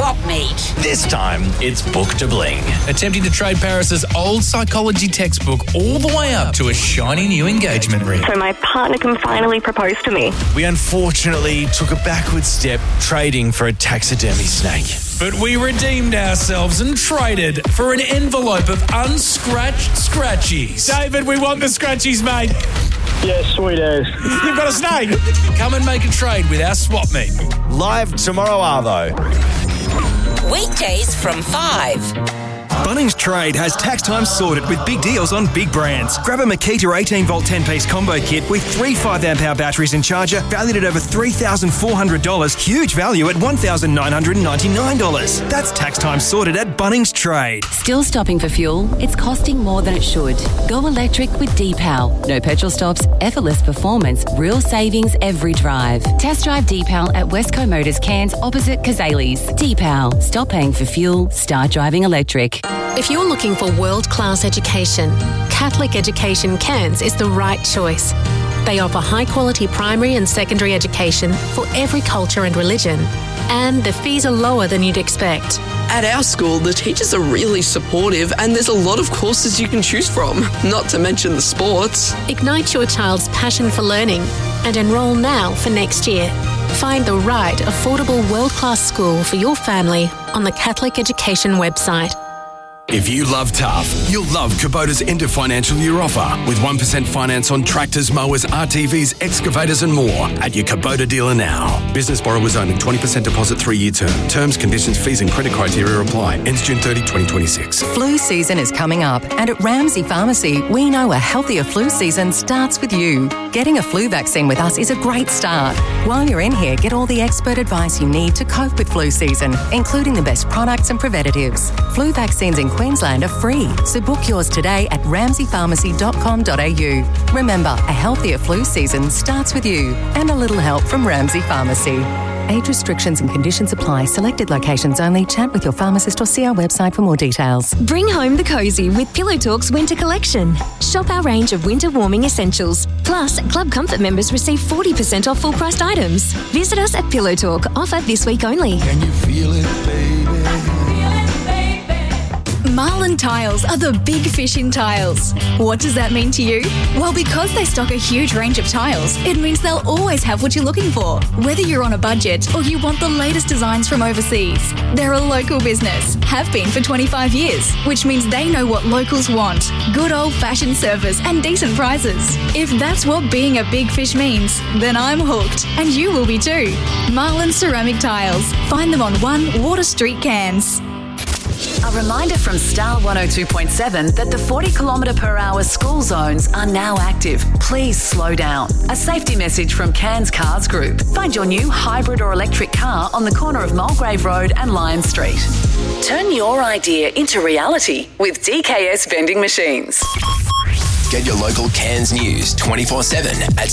swap meet. This time, it's Book to Bling. Attempting to trade Paris's old psychology textbook all the way up to a shiny new engagement ring. So my partner can finally propose to me. We unfortunately took a backward step trading for a taxidermy snake. But we redeemed ourselves and traded for an envelope of unscratched scratchies. David, we want the scratchies, mate. Yeah, sweet as. You've got a snake. Come and make a trade with our swap meet. Live tomorrow, Arvo. Weekdays from 5. Bunnings Trade has tax time sorted with big deals on big brands. Grab a Makita 18-volt 10-piece combo kit with 3 5-amp-hour batteries and charger valued at over $3,400. Huge value at $1,999. That's tax time sorted at Bunnings Trade. Still stopping for fuel? It's costing more than it should. Go electric with D-Pal. No petrol stops, effortless performance, real savings every drive. Test drive D-Pal at Westco Motors Cairns opposite Kazales. D-Pal. Stop paying for fuel. Start driving electric. If you're looking for world-class education, Catholic Education Cairns is the right choice. They offer high-quality primary and secondary education for every culture and religion, and the fees are lower than you'd expect. At our school, the teachers are really supportive and there's a lot of courses you can choose from, not to mention the sports. Ignite your child's passion for learning and enrol now for next year. Find the right, affordable, world-class school for your family on the Catholic Education website. If you love tough, you'll love Kubota's end of financial year offer with 1% finance on tractors, mowers, RTVs, excavators and more at your Kubota dealer now. Business borrowers only, 20% deposit, 3-year term. Terms, conditions, fees and credit criteria apply. Ends June 30, 2026. Flu season is coming up and at Ramsay Pharmacy, we know a healthier flu season starts with you. Getting a flu vaccine with us is a great start. While you're in here, get all the expert advice you need to cope with flu season, including the best products and preventatives. Flu vaccines in Queensland are free, so book yours today at ramsaypharmacy.com.au. Remember, a healthier flu season starts with you, and a little help from Ramsay Pharmacy. Age restrictions and conditions apply. Selected locations only. Chat with your pharmacist or see our website for more details. Bring home the cosy with Pillow Talk's winter collection. Shop our range of winter warming essentials. Plus, Club Comfort members receive 40% off full-priced items. Visit us at Pillow Talk. Offer this week only. Can you feel it, baby? Marlin Tiles are the big fish in tiles. What does that mean to you? Well, because they stock a huge range of tiles, it means they'll always have what you're looking for, whether you're on a budget or you want the latest designs from overseas. They're a local business, have been for 25 years, which means they know what locals want. Good old-fashioned service and decent prices. If that's what being a big fish means, then I'm hooked, and you will be too. Marlin Ceramic Tiles. Find them on 1 Water Street, Cairns. A reminder from Star 102.7 that the 40km/h school zones are now active. Please slow down. A safety message from Cairns Cars Group. Find your new hybrid or electric car on the corner of Mulgrave Road and Lion Street. Turn your idea into reality with DKS Vending Machines. Get your local Cairns news 24/7 at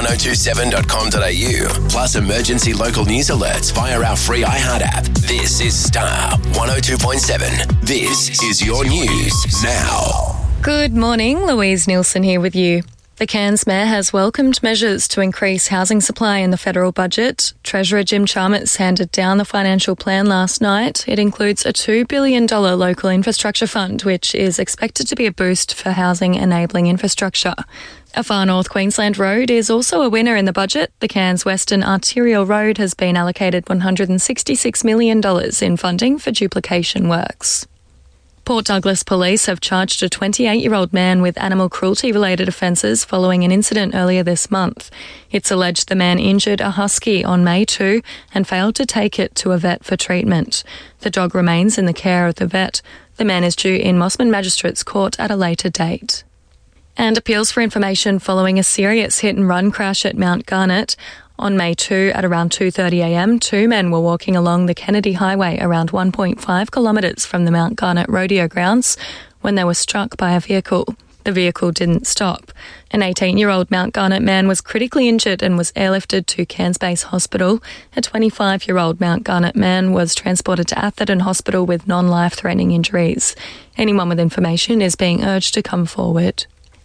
star1027.com.au. Plus emergency local news alerts via our free iHeart app. This is Star 102.7. This is your news now. Good morning, Louise Nielsen here with you. The Cairns Mayor has welcomed measures to increase housing supply in the federal budget. Treasurer Jim Chalmers handed down the financial plan last night. It includes a $2 billion local infrastructure fund, which is expected to be a boost for housing enabling infrastructure. A Far North Queensland road is also a winner in the budget. The Cairns Western Arterial Road has been allocated $166 million in funding for duplication works. Port Douglas police have charged a 28-year-old man with animal cruelty-related offences following an incident earlier this month. It's alleged the man injured a husky on May 2 and failed to take it to a vet for treatment. The dog remains in the care of the vet. The man is due in Mossman Magistrates Court at a later date. And appeals for information following a serious hit-and-run crash at Mount Garnet. On May 2, at around 2:30am, 2 men were walking along the Kennedy Highway around 1.5 kilometres from the Mount Garnet rodeo grounds when they were struck by a vehicle. The vehicle didn't stop. An 18-year-old Mount Garnet man was critically injured and was airlifted to Cairns Base Hospital. A 25-year-old Mount Garnet man was transported to Atherton Hospital with non-life-threatening injuries. Anyone with information is being urged to come forward.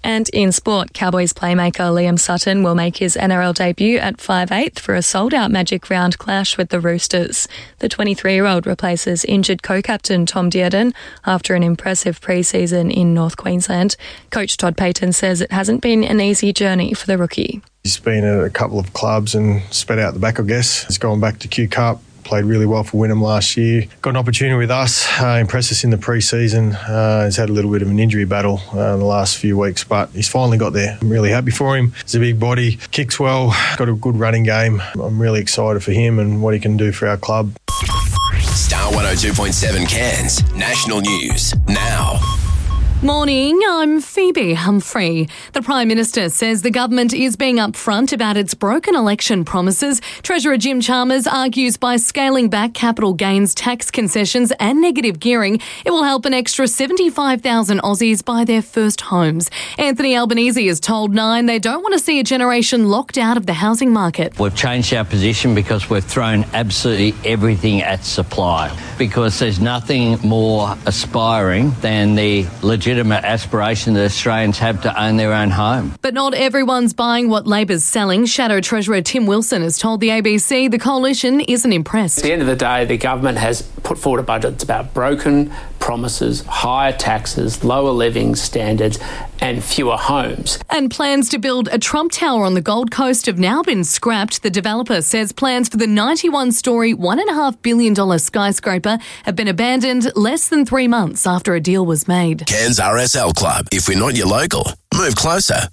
And in sport, Cowboys playmaker Liam Sutton will make his NRL debut at 5'8" for a sold-out Magic Round clash with the Roosters. The 23-year-old replaces injured co-captain Tom Dearden after an impressive pre-season in North Queensland. Coach Todd Payton says it hasn't been an easy journey for the rookie. He's been at a couple of clubs and sped out the back, I guess. He's gone back to Q Cup. Played really well for Wynnum last year. Got an opportunity with us, impressed us in the pre-season. He's had a little bit of an injury battle in the last few weeks, but he's finally got there. I'm really happy for him. He's a big body, kicks well, got a good running game. I'm really excited for him and what he can do for our club. Star 102.7 Cairns, national news, now. Morning, I'm Phoebe Humphrey. The Prime Minister says the government is being upfront about its broken election promises. Treasurer Jim Chalmers argues by scaling back capital gains tax concessions and negative gearing, it will help an extra 75,000 Aussies buy their first homes. Anthony Albanese has told Nine they don't want to see a generation locked out of the housing market. We've changed our position because we've thrown absolutely everything at supply, because there's nothing more aspiring than the legitimate aspiration that Australians have to own their own home. But not everyone's buying what Labor's selling. Shadow Treasurer Tim Wilson has told the ABC the coalition isn't impressed. At the end of the day, the government has put forward a budget that's about broken promises, higher taxes, lower living standards and fewer homes. And plans to build a Trump Tower on the Gold Coast have now been scrapped. The developer says plans for the 91-storey, $1.5 billion skyscraper have been abandoned less than 3 months after a deal was made. Cairns RSL Club. If we're not your local, move closer.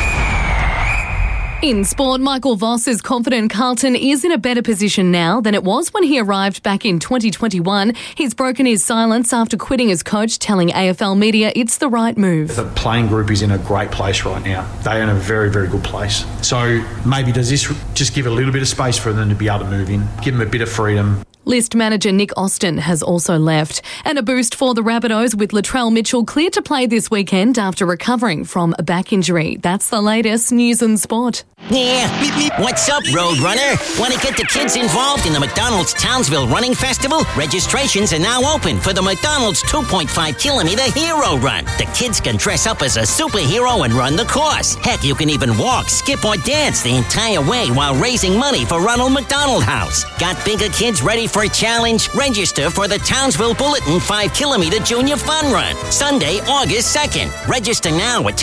In sport, Michael Voss is confident Carlton is in a better position now than it was when he arrived back in 2021. He's broken his silence after quitting as coach, telling AFL media it's the right move. The playing group is in a great place right now. They're in a very, very good place. So maybe does this just give a little bit of space for them to be able to move in, give them a bit of freedom. List manager Nick Austin has also left. And a boost for the Rabbitohs with Latrell Mitchell clear to play this weekend after recovering from a back injury. That's the latest news and sport. Yeah, what's up, Roadrunner? Want to get the kids involved in the McDonald's Townsville Running Festival? Registrations are now open for the McDonald's 2.5-kilometer Hero Run. The kids can dress up as a superhero and run the course. Heck, you can even walk, skip, or dance the entire way while raising money for Ronald McDonald House. Got bigger kids ready for a challenge? Register for the Townsville Bulletin 5-kilometer Junior Fun Run, Sunday, August 2nd. Register now at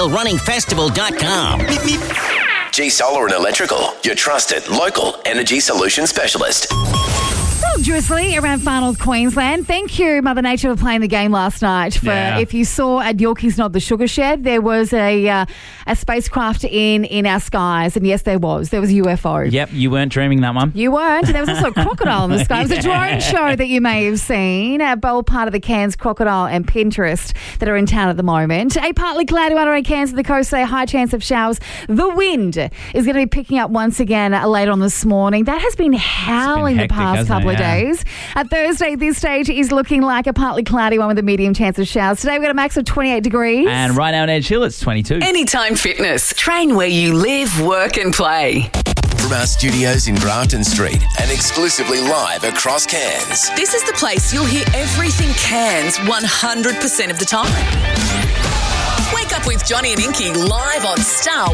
TownsvilleRunningFestival.com. G Solar and Electrical, your trusted local energy solution specialist. Sumptuously around Far North Queensland. Thank you, Mother Nature, for playing the game last night. If you saw at Yorkie's Nod, the Sugar Shed, there was a spacecraft in our skies, and yes, there was a UFO. Yep, you weren't dreaming that one. You weren't. There was also a crocodile in the sky. It was a drone show that you may have seen. All part of the Cairns Crocodile and Pinterest that are in town at the moment. A partly cloudy one around Cairns to the coast, a high chance of showers. The wind is going to be picking up once again later on this morning. That has been howling the past couple of days. Thursday, this stage is looking like a partly cloudy one with a medium chance of showers. Today, we've got a max of 28 degrees. And right now in Edge Hill, it's 22. Anytime Fitness. Train where you live, work and play. From our studios in Grafton Street and exclusively live across Cairns. This is the place you'll hear everything Cairns 100% of the time. Wake up with Johnny and Inky live on Star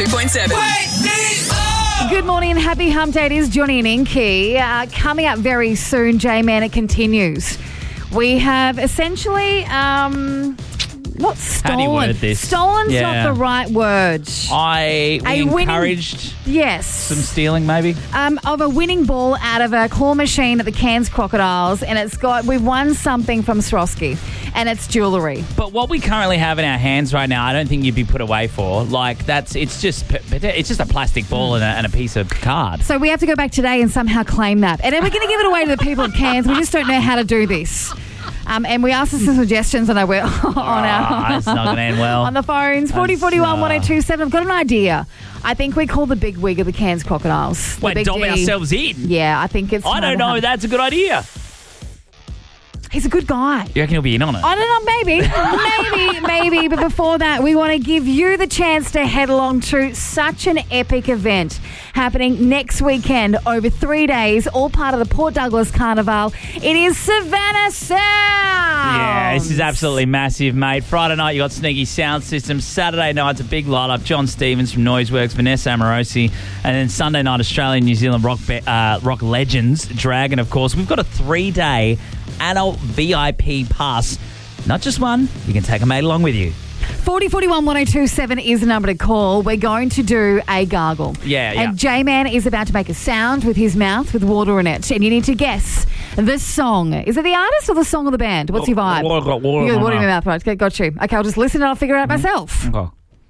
102.7. Good morning and happy hump day. It is Johnny and Inky. Coming up very soon, J-Man, it continues. We have essentially... What's stolen? How do you word this? Stolen's not the right word. We encouraged some stealing, maybe? Of a winning ball out of a claw machine at the Cairns Crocodiles, and we've won something from Swarovski, and it's jewellery. But what we currently have in our hands right now, I don't think you'd be put away for. It's just a plastic ball and a piece of card. So we have to go back today and somehow claim that. And then we're going to give it away to the people of Cairns. We just don't know how to do this. And we asked for some suggestions on our it's not going to end well. On the phones, 4041 1027. I've got an idea. I think we call the big wig of the Cairns Crocodiles. Wait, dom ourselves in? Yeah, I think it's... I don't know. That's a good idea. He's a good guy. You reckon he'll be in on it? I don't know, maybe. But before that, we want to give you the chance to head along to such an epic event happening next weekend over 3 days, all part of the Port Douglas Carnival. It is Savannah Sound. Yeah, this is absolutely massive, mate. Friday night, you got Sneaky Sound System. Saturday night's a big lineup. John Stevens from Noiseworks, Vanessa Amorosi. And then Sunday night, Australian New Zealand rock legends, Dragon, of course. We've got a 3-day adult VIP pass. Not just one, you can take a mate along with you. 4041 1027 is the number to call. We're going to do a gargle. Yeah. And J-Man is about to make a sound with his mouth with water in it. And you need to guess the song. Is it the artist or the song or the band? What's your vibe? Water you got water in in your mouth, right? Okay, got you. Okay, I'll just listen and I'll figure it out myself. Okay.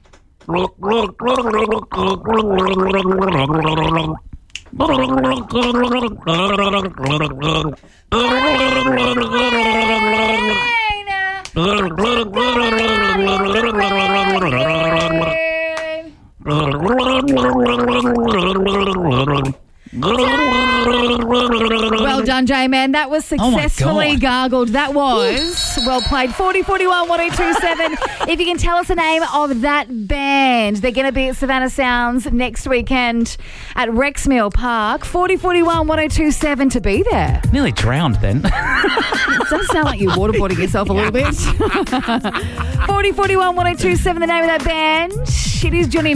Well done, J-Man. That was successfully gargled. That was well played. 4041 1027. If you can tell us the name of that band, they're going to be at Savannah Sounds next weekend at Rexmill Park. 4041 1027 to be there. Nearly drowned then. It does sound like you're waterboarding yourself a little bit. 4041 1027, the name of that band. It is Johnny